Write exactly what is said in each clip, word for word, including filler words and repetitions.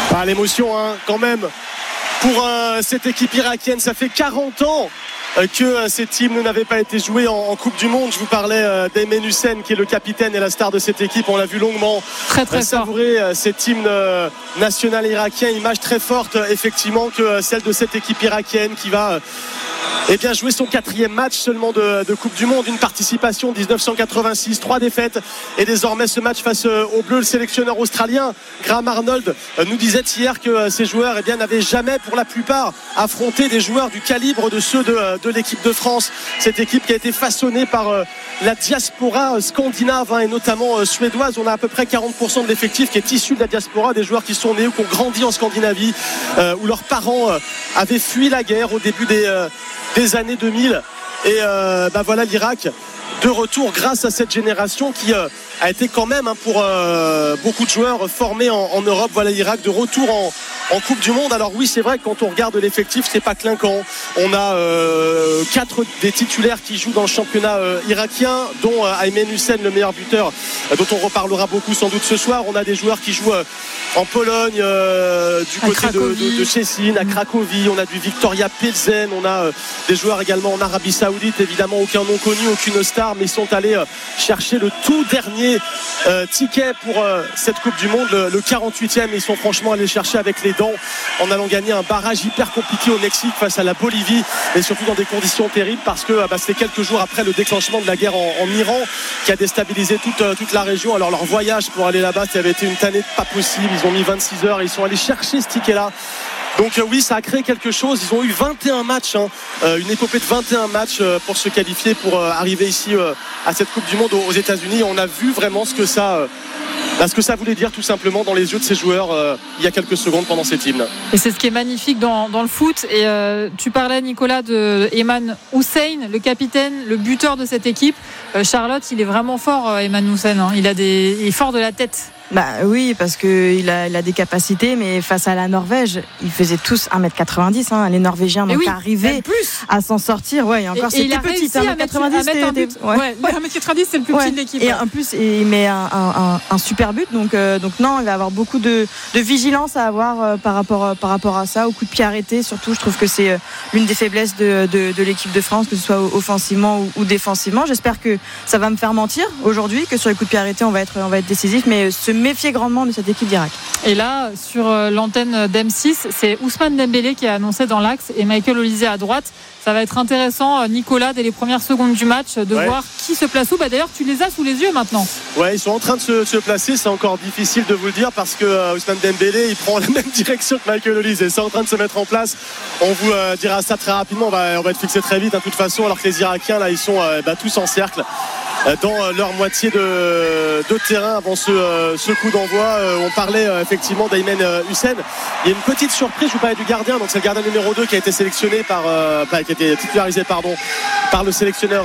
Ah, l'émotion hein, quand même pour euh, cette équipe irakienne. Ça fait quarante ans que euh, cet hymne n'avait pas été joué en, en Coupe du Monde. Je vous parlais euh, d'Aymen Hussein qui est le capitaine et la star de cette équipe. On l'a vu longuement très, très euh, savourer euh, cet hymne euh, national irakien. Image très forte euh, effectivement que euh, celle de cette équipe irakienne qui va euh, eh bien, jouer son quatrième match seulement de, de Coupe du Monde. Une participation dix-neuf cent quatre-vingt-six, trois défaites et désormais ce match face euh, aux Bleus. Le sélectionneur australien Graham Arnold euh, nous disait hier que euh, ces joueurs eh bien, n'avaient jamais pour la plupart affronté des joueurs du calibre de ceux de, de l'équipe de France. Cette équipe qui a été façonnée par euh, la diaspora scandinave hein, et notamment euh, suédoise. On a à peu près quarante pour cent de l'effectif qui est issu de la diaspora, des joueurs qui sont nés ou qui ont grandi en Scandinavie, euh, où leurs parents euh, avaient fui la guerre au début des, euh, des années deux mille. Et euh, bah voilà l'Irak de retour grâce à cette génération qui euh, a été quand même hein, pour euh, beaucoup de joueurs formés en, en Europe. Voilà l'Irak de retour en, en Coupe du Monde. Alors oui, c'est vrai que quand on regarde l'effectif, c'est pas clinquant. On a euh, quatre des titulaires qui jouent dans le championnat euh, irakien, dont euh, Aymen Hussein, le meilleur buteur, euh, dont on reparlera beaucoup sans doute ce soir. On a des joueurs qui jouent euh, en Pologne, euh, du à côté de, de, de Szczecin, à Cracovie. On a du Victoria Pilsen. On a euh, des joueurs également en Arabie Saoudite. Évidemment, aucun nom connu, aucune star, mais ils sont allés euh, chercher le tout dernier euh, ticket pour euh, cette Coupe du Monde, le, le quarante-huitième. Ils sont franchement allés chercher avec les dents en allant gagner un barrage hyper compliqué au Mexique face à la Bolivie, et surtout dans des conditions terribles parce que bah, c'était quelques jours après le déclenchement de la guerre en, en Iran qui a déstabilisé toute, euh, toute la région. Alors leur voyage pour aller là-bas, ça avait été une tannée pas possible. Ils ont mis vingt-six heures et ils sont allés chercher ce ticket-là. Donc euh, oui, ça a créé quelque chose. Ils ont eu vingt et un matchs, hein, euh, une épopée de vingt et un matchs euh, pour se qualifier, pour euh, arriver ici euh, à cette Coupe du Monde aux, aux États-Unis. On a vu vraiment ce que ça, euh, bah, ce que ça voulait dire tout simplement dans les yeux de ces joueurs euh, il y a quelques secondes pendant cet hymne. Et c'est ce qui est magnifique dans, dans le foot. Et euh, tu parlais, Nicolas, de Aymen Hussein, le capitaine, le buteur de cette équipe. Euh, Charlotte, il est vraiment fort, Aymen Hussein. Hein. Il a des, il est fort de la tête. Bah oui, parce qu'il a, il a des capacités, mais face à la Norvège, ils faisaient tous un mètre quatre-vingt-dix. Hein. Les Norvégiens n'ont oui, pas arrivé à s'en sortir. Ouais, et encore, et, c'était et petit. un mètre quatre-vingt-dix, c'était, un but. Ouais. Ouais, ouais. un mètre quatre-vingt-dix, c'est le plus ouais. petit de l'équipe. Et ouais. en plus, il met un, un, un, un super but. Donc, euh, donc non, il va avoir beaucoup de, de vigilance à avoir euh, par, rapport, euh, par rapport à ça. Au coup de pied arrêté, surtout, je trouve que c'est euh, l'une des faiblesses de, de, de l'équipe de France, que ce soit offensivement ou, ou défensivement. J'espère que ça va me faire mentir aujourd'hui, que sur les coups de pied arrêtés, on va être, on va être décisif, mais se méfier grandement de cette équipe d'Irak. Et là, sur l'antenne d'M six, c'est Ousmane Dembélé qui est annoncé dans l'axe et Michael Olise à droite. Ça va être intéressant, Nicolas, dès les premières secondes du match, de ouais. voir qui se place où. Bah, d'ailleurs, tu les as sous les yeux maintenant. Ouais, ils sont en train de se, se placer. C'est encore difficile de vous le dire parce que euh, Ousmane Dembélé, il prend la même direction que Michael Olise. C'est en train de se mettre en place. On vous euh, dira ça très rapidement. On va, on va être fixé très vite, de hein, toute façon. Alors que les Irakiens, là, ils sont euh, bah, tous en cercle dans leur moitié de, de terrain avant ce, ce coup d'envoi. On parlait effectivement d'Aymen Hussein. Il y a une petite surprise, je vous parlais du gardien, donc c'est le gardien numéro deux qui a été sélectionné par, enfin, qui a été titularisé pardon, par le sélectionneur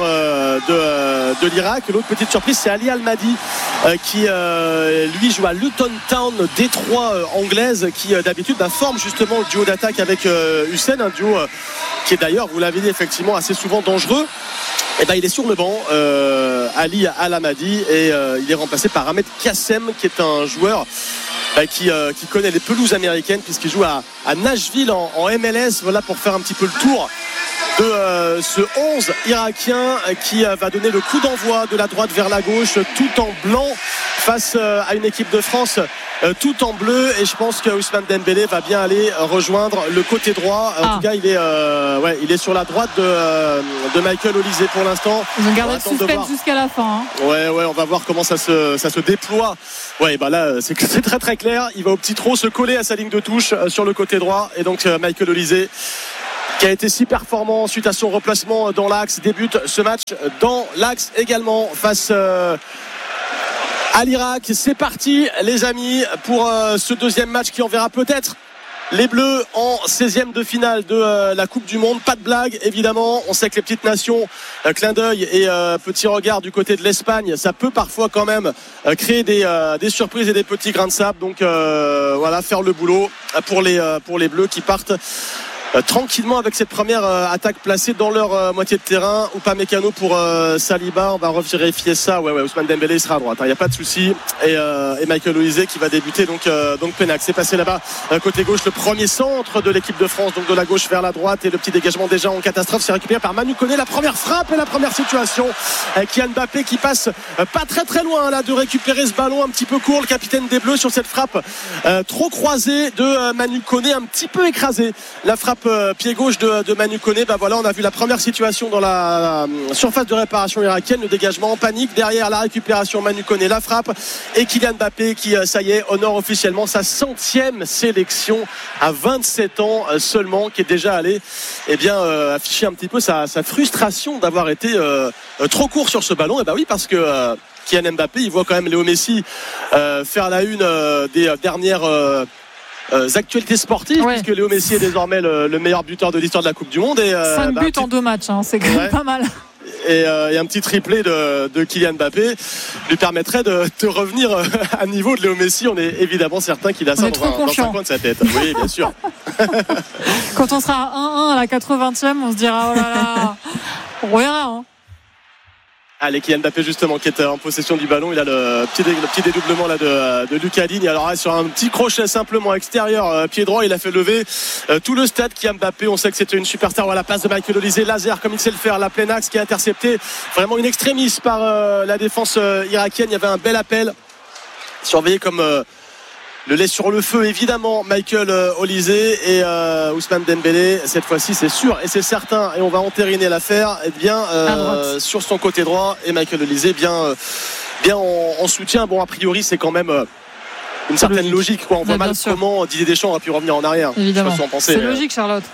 de, de l'Irak. L'autre petite surprise, c'est Ali Al-Mahdi qui lui joue à Luton Town, Détroit anglaise, qui d'habitude bah, forme justement le duo d'attaque avec Hussein, un duo qui est d'ailleurs, vous l'avez dit, effectivement assez souvent dangereux. Et ben il est sur le banc, euh, Ali Al-Mahdi, et euh, il est remplacé par Ahmed Kassem, qui est un joueur bah, qui, euh, qui connaît les pelouses américaines puisqu'il joue à, à Nashville en, en M L S. Voilà pour faire un petit peu le tour de euh, ce onze irakien qui euh, va donner le coup d'envoi de la droite vers la gauche, tout en blanc face euh, à une équipe de France euh, tout en bleu. Et je pense que Ousmane Dembélé va bien aller rejoindre le côté droit. En ah. tout cas, il est, euh, ouais, il est sur la droite de, euh, de Michael Olise pour l'instant. Ils ont gardé le suspense jusqu'à la fin. Hein. Ouais, ouais, on va voir comment ça se, ça se déploie. Ouais, bah là, c'est, c'est très très clair. Il va au petit trot se coller à sa ligne de touche euh, sur le côté droit. Et donc, euh, Michael Olise, qui a été si performant suite à son replacement dans l'axe, débute ce match dans l'axe également face euh, à l'Irak. C'est parti les amis pour euh, ce deuxième match qui enverra peut-être les Bleus en seizième de finale de euh, la Coupe du Monde. Pas de blague évidemment, on sait que les petites nations, euh, clin d'œil et euh, petit regard du côté de l'Espagne, ça peut parfois quand même euh, créer des, euh, des surprises et des petits grains de sable. Donc euh, voilà, faire le boulot pour les, euh, pour les Bleus qui partent euh, tranquillement avec cette première euh, attaque placée dans leur euh, moitié de terrain. Upamecano pour euh, Saliba, on va revérifier ça. Ouais, ouais, Ousmane Dembélé il sera à droite, il hein, n'y a pas de souci. Et, euh, et Michael Olise qui va débuter donc, euh, donc Pénac. C'est passé là-bas euh, côté gauche, le premier centre de l'équipe de France, donc de la gauche vers la droite, et le petit dégagement déjà en catastrophe, c'est récupéré par Manu Koné. La première frappe et la première situation avec Kylian Mbappé qui passe euh, pas très très loin là de récupérer ce ballon un petit peu court, le capitaine des Bleus sur cette frappe euh, trop croisée de euh, Manu Koné, un petit peu écrasé la frappe euh, pied gauche de, de Manu Koné. Bah voilà, on a vu la première situation dans la euh, surface de réparation irakienne, le dégagement en panique, derrière la récupération Manu Koné, la frappe, et Kylian Mbappé qui euh, ça y est honore officiellement sa centième sélection à vingt-sept ans euh, seulement, qui est déjà allé eh bien euh, afficher un petit peu sa, sa frustration d'avoir été euh, euh, trop court sur ce ballon. Et bah oui, parce que euh, Kylian Mbappé il voit quand même Léo Messi euh, faire la une euh, des euh, dernières euh, Euh, actualités sportives, ouais. Puisque Léo Messi est désormais le, le meilleur buteur de l'histoire de la Coupe du Monde. Et, euh, cinq bah, buts petit... en deux matchs, hein, c'est quand même ouais. pas mal. Et, euh, et un petit triplé de, de Kylian Mbappé lui permettrait de, de revenir à niveau de Léo Messi. On est évidemment certain qu'il a on ça dans un, dans un coin de sa tête. Oui, bien sûr. Quand on sera à un un à la quatre-vingtième, on se dira oh là là, on verra. Hein. Allez, Kylian Mbappé justement qui est en possession du ballon, il a le petit, le petit dédoublement là de, de Lucas Digne. Alors là, sur un petit crochet simplement extérieur, euh, pied droit, il a fait lever euh, tout le stade. Kylian Mbappé, on sait que c'était une superstar. Voilà, la passe de Michael Olise, laser comme il sait le faire, la pleine axe qui est interceptée vraiment une extrémiste par euh, la défense euh, irakienne. Il y avait un bel appel surveillé comme euh, le lait sur le feu, évidemment, Michael euh, Olise et euh, Ousmane Dembélé. Cette fois-ci, c'est sûr et c'est certain, et on va entériner l'affaire. Et bien euh, sur son côté droit, et Michael Olise bien, euh, bien en, en soutien. Bon, a priori, c'est quand même euh, une certaine logique. logique quoi. On voit mal sûr. Comment Didier Deschamps aurait pu revenir en arrière. Évidemment. Je sais pas si en pensez, c'est logique, Charlotte.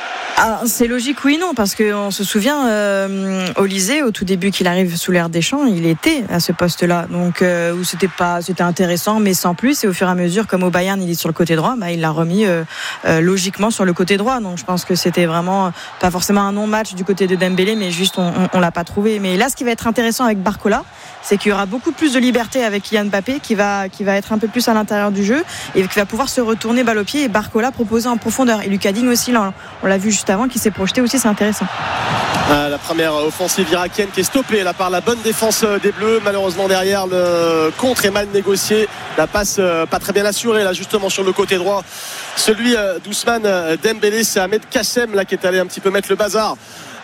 Ah, c'est logique, oui, non, parce qu'on se souvient, euh, Olise, au tout début qu'il arrive sous l'ère Deschamps, il était à ce poste-là, donc euh, où c'était pas, c'était intéressant, mais sans plus. Et au fur et à mesure, comme au Bayern, il est sur le côté droit, bah, il l'a remis euh, euh, logiquement sur le côté droit. Donc je pense que c'était vraiment pas forcément un non-match du côté de Dembélé, mais juste on, on, on l'a pas trouvé. Mais là, ce qui va être intéressant avec Barcola, c'est qu'il y aura beaucoup plus de liberté avec Kylian Mbappé, qui va, qui va être un peu plus à l'intérieur du jeu et qui va pouvoir se retourner balle au pied, et Barcola proposer en profondeur. Et Lucas Digne aussi, là, on l'a vu juste avant, qui s'est projeté aussi, c'est intéressant. Ah, la première offensive irakienne qui est stoppée là par la bonne défense des Bleus. Malheureusement derrière, le contre est mal négocié, la passe euh, pas très bien assurée là justement sur le côté droit. Celui euh, d'Ousmane Dembélé, c'est Ahmed Kassem là qui est allé un petit peu mettre le bazar.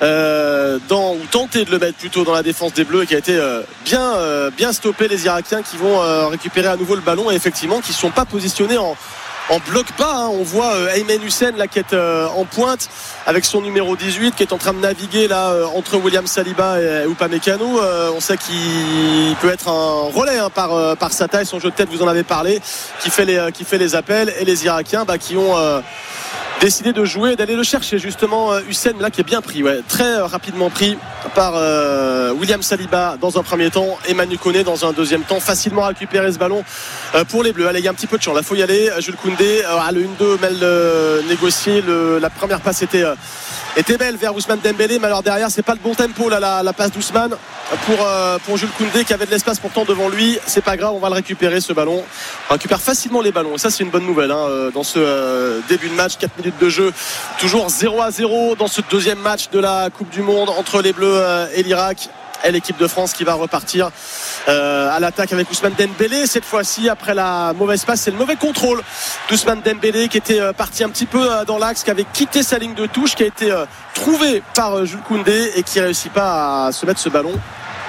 Euh, dans, ou tenter de le mettre plutôt dans la défense des Bleus, qui a été euh, bien, euh, bien stoppé. Les Irakiens qui vont euh, récupérer à nouveau le ballon, et effectivement qui ne sont pas positionnés en, en bloc bas, hein. On voit euh, Aymen Hussein là qui est euh, en pointe avec son numéro dix-huit qui est en train de naviguer là euh, entre William Saliba et Upamecano. Euh, on sait qu'il peut être un relais hein, par, euh, par sa taille, son jeu de tête, vous en avez parlé, qui fait les, euh, qui fait les appels. Et les Irakiens bah, qui ont euh, décidé de jouer et d'aller le chercher justement. Hussein là qui est bien pris, ouais, très euh, rapidement pris par euh, William Saliba dans un premier temps et Manu Koné dans un deuxième temps. Facilement récupérer ce ballon euh, pour les Bleus. Allez, il y a un petit peu de champ, là faut y aller. Jules Koundé, euh, le un deux mal euh, négocié. Le, la première passe était, euh, était belle vers Ousmane Dembélé, mais alors derrière c'est pas le bon tempo là, la, la passe d'Ousmane pour, euh, pour Jules Koundé qui avait de l'espace pourtant devant lui. C'est pas grave, on va le récupérer ce ballon. On récupère facilement les ballons et ça c'est une bonne nouvelle hein, dans ce euh, début de match. Quatre minutes de jeu, toujours zéro à zéro dans ce deuxième match de la Coupe du Monde entre les Bleus et l'Irak. Et l'équipe de France qui va repartir euh, à l'attaque avec Ousmane Dembélé. Cette fois-ci, après la mauvaise passe, c'est le mauvais contrôle d'Ousmane Dembélé qui était euh, parti un petit peu euh, dans l'axe, qui avait quitté sa ligne de touche, qui a été euh, trouvé par euh, Jules Koundé et qui ne réussit pas à se mettre ce ballon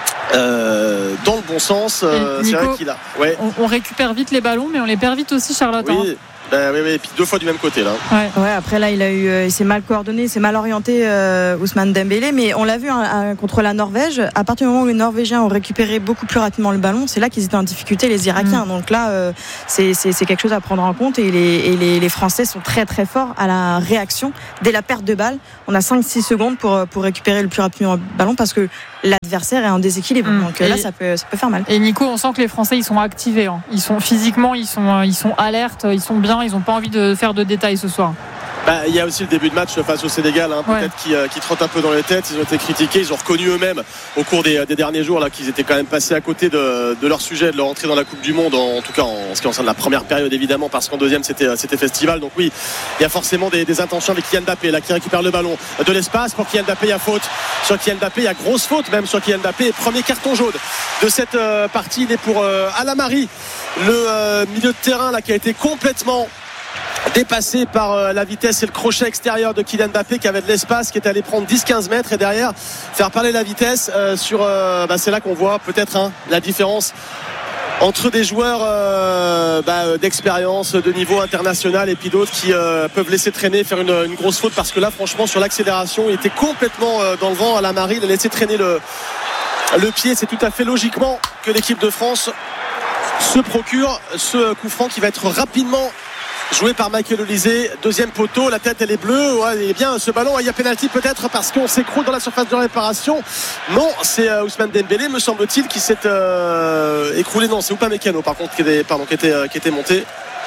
Euh, dans le bon sens. Euh, Nico, c'est vrai qu'il a. Ouais. On, on récupère vite les ballons, mais on les perd vite aussi, Charlotte. Oui. Hein. Ben oui, oui, et puis deux fois du même côté là. Ouais, ouais après là il a eu, euh, il s'est mal coordonné, il s'est mal orienté euh, Ousmane Dembélé, mais on l'a vu hein, à, contre la Norvège. À partir du moment où les Norvégiens ont récupéré beaucoup plus rapidement le ballon, c'est là qu'ils étaient en difficulté les Irakiens. Mmh. Donc là, euh, c'est, c'est, c'est quelque chose à prendre en compte et les, et les, les Français sont très très forts à la réaction dès la perte de balle. On a cinq six secondes pour pour récupérer le plus rapidement le ballon parce que l'adversaire est en déséquilibre. Mmh. Donc et là, ça peut ça peut faire mal. Et Nico, on sent que les Français ils sont activés. Hein. Ils sont physiquement, ils sont ils sont alertes, ils sont bien, ils n'ont pas envie de faire de détails ce soir. Bah, il y a aussi le début de match face au Sénégal, hein, peut-être ouais. qui, euh, qui trotte un peu dans les têtes. Ils ont été critiqués, ils ont reconnu eux-mêmes au cours des, des derniers jours là, qu'ils étaient quand même passés à côté de, de leur sujet, de leur entrée dans la Coupe du Monde, en, en tout cas en, en ce qui concerne la première période évidemment, parce qu'en deuxième c'était, c'était festival. Donc oui, il y a forcément des, des intentions avec Kylian Mbappé là, qui récupère le ballon de l'espace pour Kylian Mbappé. Il y a faute sur Kylian Mbappé, il y a grosse faute même sur Kylian Mbappé. Premier carton jaune de cette euh, partie, il est pour euh, Alamari, le euh, milieu de terrain là, qui a été complètement dépassé par euh, la vitesse et le crochet extérieur de Kylian Mbappé, qui avait de l'espace, qui est allé prendre dix quinze mètres et derrière faire parler la vitesse euh, sur euh, bah, c'est là qu'on voit peut-être hein, la différence entre des joueurs euh, bah, d'expérience, de niveau international, et puis d'autres qui euh, peuvent laisser traîner, faire une, une grosse faute, parce que là franchement sur l'accélération il était complètement euh, dans le vent. Alamari, il a laissé traîner le, le pied. C'est tout à fait logiquement que l'équipe de France se procure ce coup franc qui va être rapidement joué par Michael Olise. Deuxième poteau, la tête elle est bleue. Ouais, il est bien ce ballon. Il y a pénalty peut-être parce qu'on s'écroule dans la surface de réparation. Non, c'est euh, Ousmane Dembélé, me semble-t-il, qui s'est euh, écroulé. Non, c'est Upamecano par contre qui était, pardon, qui était, euh, qui était monté.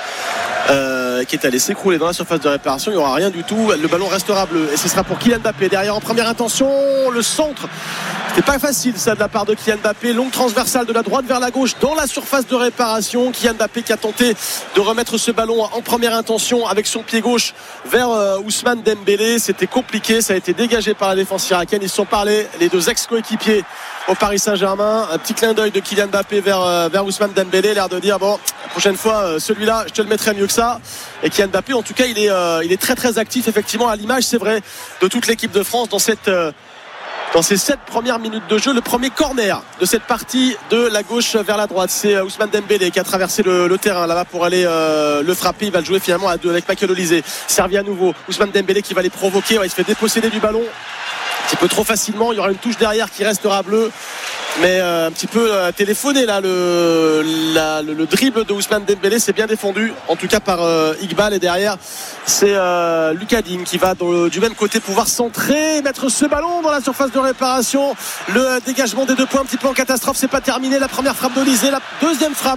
Euh, qui est allé s'écrouler dans la surface de réparation. Il n'y aura rien du tout. Le ballon restera bleu et ce sera pour Kylian Mbappé derrière en première intention. Le centre, c'était pas facile ça de la part de Kylian Mbappé. Longue transversale de la droite vers la gauche dans la surface de réparation. Kylian Mbappé qui a tenté de remettre ce ballon en première intention avec son pied gauche vers euh, Ousmane Dembélé. C'était compliqué, ça a été dégagé par la défense irakienne. Ils se sont parlé, les deux ex-coéquipiers au Paris Saint-Germain. Un petit clin d'œil de Kylian Mbappé vers, euh, vers Ousmane Dembélé, l'air de dire bon, la prochaine fois euh, celui-là je te le mettrai mieux que ça. Et Kylian Mbappé en tout cas il est, euh, il est très très actif effectivement, à l'image c'est vrai de toute l'équipe de France dans cette euh, dans ces sept premières minutes de jeu. Le premier corner de cette partie de la gauche vers la droite, c'est Ousmane Dembélé qui a traversé le, le terrain là-bas pour aller euh, le frapper. Il va le jouer finalement à deux avec Michael Olise. Servi à nouveau, Ousmane Dembélé qui va les provoquer. Ouais, il se fait déposséder du ballon un petit peu trop facilement. Il y aura une touche derrière qui restera bleue, mais euh, un petit peu euh, téléphoné là le, la, le, le dribble de Ousmane Dembélé. C'est bien défendu en tout cas par euh, Iqbal, et derrière c'est euh, Lucas Digne qui va dans, du même côté pouvoir centrer, mettre ce ballon dans la surface de réparation. Le dégagement des deux points un petit peu en catastrophe, c'est pas terminé. La première frappe d'Olise, la deuxième frappe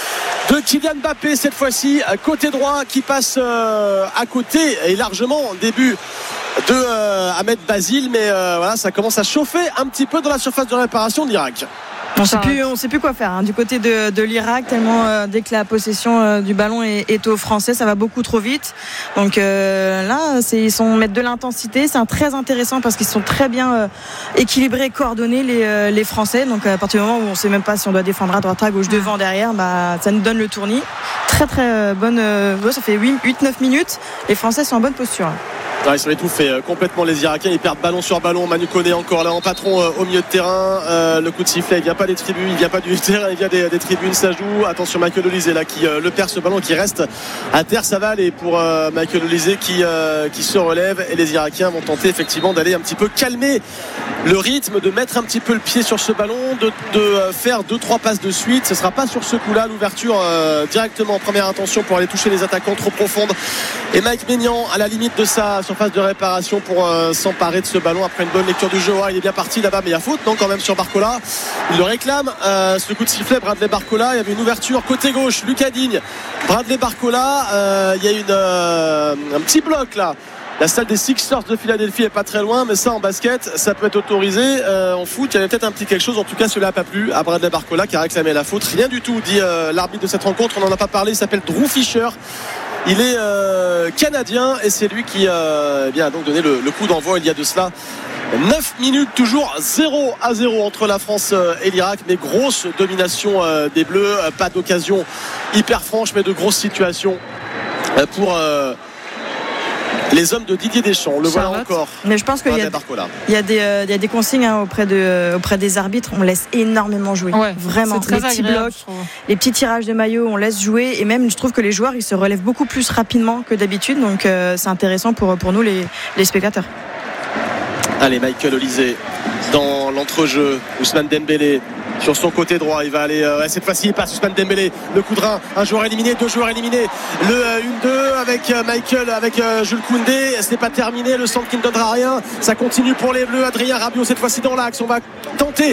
de Kylian Mbappé cette fois-ci côté droit qui passe euh, à côté et largement en début de euh, Ahmed Basile, mais euh, voilà, ça commence à chauffer un petit peu dans la surface de réparation de l'Irak. On ne sait plus, on sait plus quoi faire hein, du côté de, de l'Irak, tellement euh, dès que la possession euh, du ballon est, est aux Français, ça va beaucoup trop vite. Donc euh, là, c'est, ils sont mettre de l'intensité, c'est un, très intéressant parce qu'ils sont très bien euh, équilibrés, coordonnés les, euh, les Français. Donc à partir du moment où on ne sait même pas si on doit défendre à droite, à gauche, devant, derrière, bah ça nous donne le tournis. Très très euh, bonne. Euh, ça fait huit neuf minutes. Les Français sont en bonne posture. Ouais, ils sont étouffés euh, complètement les Irakiens. Ils perdent ballon sur ballon. Manu Koné encore là en patron euh, au milieu de terrain. Euh, le coup de sifflet, il vient pas des tribunes, il vient pas du terrain, il vient des, des tribunes. Ça joue. Attention, Michael Olise là qui euh, le perd ce ballon, qui reste à terre. Ça va aller pour euh, Michael Olise qui euh, qui se relève, et les Irakiens vont tenter effectivement d'aller un petit peu calmer le rythme, de mettre un petit peu le pied sur ce ballon, de, de euh, faire deux trois passes de suite. Ce sera pas sur ce coup-là l'ouverture euh, directement en première intention pour aller toucher les attaquants trop profondes. Et Mike Maignan à la limite de sa surface de réparation pour euh, s'emparer de ce ballon après une bonne lecture du jeu. Ah, il est bien parti là-bas, mais il y a faute non quand même sur Barcola. Il le réclame. Euh, ce coup de sifflet, Bradley Barcola. Il y avait une ouverture côté gauche, Lucas Digne, Bradley Barcola. Euh, il y a une, euh, un petit bloc là. La salle des Sixers de Philadelphie est pas très loin, mais ça en basket ça peut être autorisé. Euh, en foot il y avait peut-être un petit quelque chose. En tout cas cela n'a pas plu à Bradley Barcola qui a réclamé la faute. Rien du tout, dit euh, l'arbitre de cette rencontre. On n'en a pas parlé, il s'appelle Drew Fisher. Il est euh, canadien et c'est lui qui euh, eh bien, a donc donné le, le coup d'envoi il y a de cela neuf minutes, toujours zéro à zéro entre la France et l'Irak, mais grosse domination euh, des Bleus. Pas d'occasion hyper franche, mais de grosses situations euh, pour euh, les hommes de Didier Deschamps. Le voilà encore. Mais je pense qu'il y a, il y a, des, euh, il y a des consignes hein, auprès, de, euh, auprès des arbitres. On laisse énormément jouer. Ouais, vraiment. Les petits blocs, les petits tirages de maillot, on laisse jouer. Et même, je trouve que les joueurs, ils se relèvent beaucoup plus rapidement que d'habitude. Donc, euh, c'est intéressant pour, pour nous, les, les spectateurs. Allez, Michael Olise dans l'entrejeu. Ousmane Dembélé sur son côté droit, il va aller euh, cette fois-ci il passe Ousmane Dembélé, le coup de rein, un joueur éliminé, deux joueurs éliminés, le euh, un deux avec euh, Michael, avec euh, Jules Koundé. Ce n'est pas terminé, le centre qui ne donnera rien, ça continue pour les Bleus. Adrien Rabiot cette fois-ci dans l'axe, on va tenter